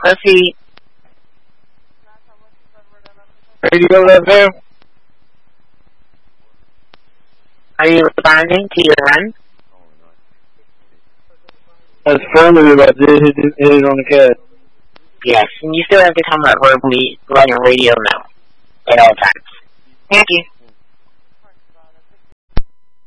Let's see. Radio FM. Are you responding to your run? Affirmative, I did hit it on the cat. Yes, and you still have to come up verbally letting radio know at all times. Thank you.